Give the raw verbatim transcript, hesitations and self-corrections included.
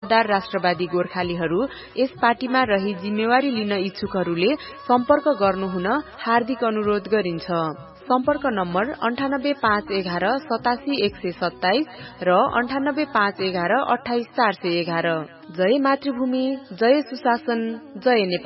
हकदार राष्ट्रवादी गोर्खालीहरू यस पार्टीमा रही जिम्मेवारी लिन इच्छुकहरूले सम्पर्क गर्नुहुन हार्दिक अनुरोध गरिन्छ। सम्पर्क नम्बर अन्ठानब्बे पाँच एघार सतासी एक सय सत्ताइस र अन्ठानब्बे पाँच एघार अठाइस चार सय एघार। जय मातृभूमि, जय सुशासन, जय नेपाल।